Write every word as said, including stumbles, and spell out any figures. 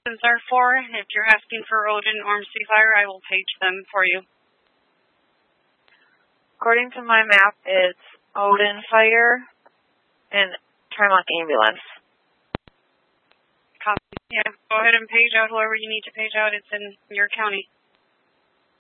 are for. If you're asking for Odin or Sea Fire, I will page them for you. According to my map, it's Odin Fire and Tremont Ambulance. Copy. Yeah, go ahead and page out whoever you need to page out. It's in your county.